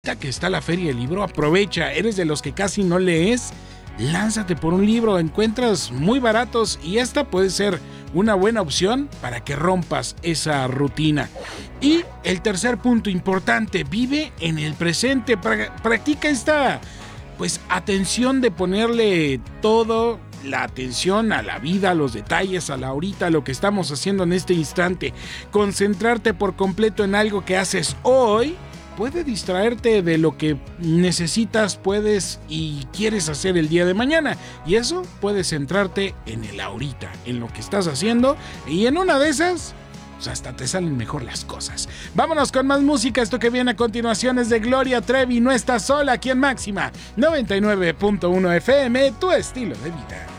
Que está la Feria del Libro, aprovecha. Eres de los que casi no lees, lánzate por un libro, encuentras muy baratos y esta puede ser una buena opción para que rompas esa rutina. Y el tercer punto importante, vive en el presente, practica esta atención de ponerle todo la atención a la vida, a los detalles, a la ahorita, a lo que estamos haciendo en este instante. Concentrarte por completo en algo que haces hoy puede distraerte de lo que necesitas, puedes y quieres hacer el día de mañana. Y eso puede centrarte en el ahorita, en lo que estás haciendo. Y en una de esas, pues hasta te salen mejor las cosas. Vámonos con más música. Esto que viene a continuación es de Gloria Trevi. No estás sola aquí en Máxima 99.1 FM, tu estilo de vida.